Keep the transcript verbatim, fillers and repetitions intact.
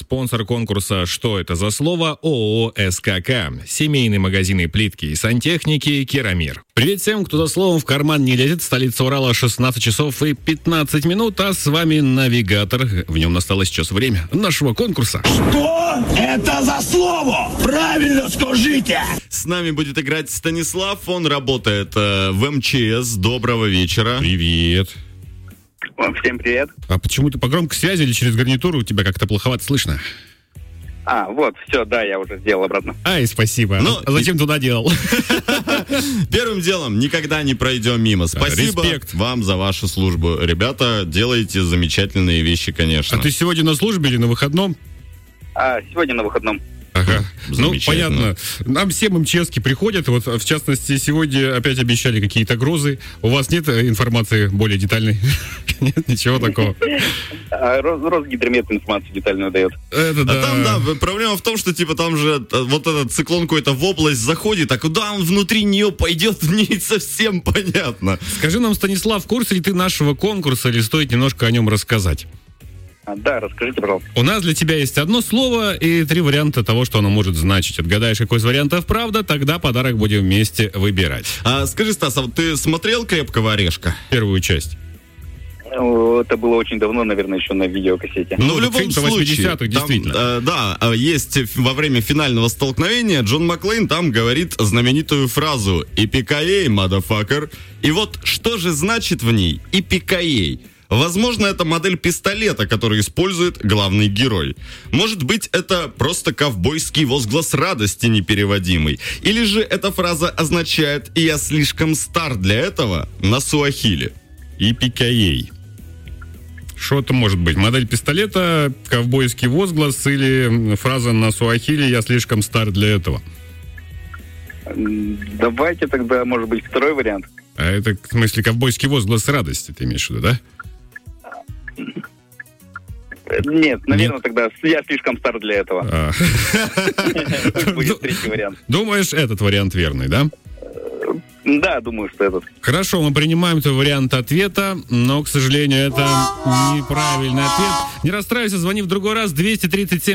Спонсор конкурса «Что это за слово?» ООО «СКК». Семейные магазины плитки и сантехники «Керамир». Привет всем, кто за словом в карман не лезет. Столица Урала, шестнадцать часов и пятнадцать минут, а с вами навигатор. В нем настало сейчас время нашего конкурса. Что это за слово? Правильно скажите! С нами будет играть Станислав, он работает э, в эм че эс. Доброго вечера. Привет. Всем привет. А почему ты по громкой связи или через гарнитуру? У тебя как-то плоховато слышно. А, вот, все, да, я уже сделал обратно. Ай, спасибо. Ну, а зачем туда делал? Первым делом, никогда не пройдем мимо. Спасибо Респект. вам за вашу службу. Ребята, делаете замечательные вещи, конечно. А ты сегодня на службе или на выходном? А, сегодня на выходном. Ага. Ну, Замечательно. понятно. Нам все МЧСки приходят. Вот, в частности, сегодня опять обещали какие-то грозы. У вас нет информации более детальной? Нет, ничего такого. А, Рос- Росгидромет информацию детальную дает. Это А да. там, да, проблема в том, что, типа, там же э, вот этот циклон какой-то в область заходит, а куда он внутри нее пойдет, не совсем понятно. Скажи нам, Станислав, в курсе ли ты нашего конкурса, или стоит немножко о нем рассказать? А, да, расскажите, пожалуйста. У нас для тебя есть одно слово и три варианта того, что оно может значить. Отгадаешь, какой из вариантов правда, тогда подарок будем вместе выбирать. А скажи, Стас, а вот ты смотрел «Крепкого орешка»? Первую часть. О, Это было очень давно, наверное, еще на видеокассете. Ну, в это любом фильм-то случае, восьмидесятых, там, действительно. э, да, э, есть ф- во время финального столкновения Джон Маклейн там говорит знаменитую фразу «Ипикаей, мадафакер». И вот что же значит в ней «Ипикаей»? Возможно, это модель пистолета, который использует главный герой. Может быть, это просто ковбойский возглас радости непереводимый. Или же эта фраза означает «я слишком стар для этого» на суахили. Ипикаей. Что это может быть? Модель пистолета, ковбойский возглас или фраза на суахили «я слишком стар для этого»? М, Давайте тогда, может быть, второй вариант. А это, в смысле, ковбойский возглас радости, ты имеешь в виду, да? Э, Нет, наверное, тогда я слишком стар для этого. А. Будет третий вариант. Думаешь, этот вариант верный, да? Да, думаю, что этот. Хорошо, мы принимаем твой вариант ответа, но, к сожалению, это неправильный ответ. Не расстраивайся, звони в другой раз. двести тридцать семь